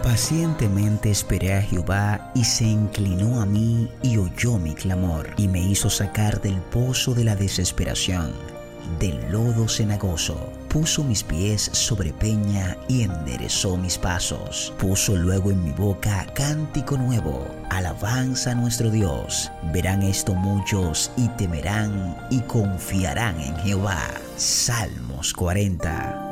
Pacientemente esperé a Jehová y se inclinó a mí y oyó mi clamor y me hizo sacar del pozo de la desesperación, del lodo cenagoso. Puso mis pies sobre peña y enderezó mis pasos. Puso luego en mi boca cántico nuevo, alabanza a nuestro Dios. Verán esto muchos y temerán y confiarán en Jehová. Salmos 40.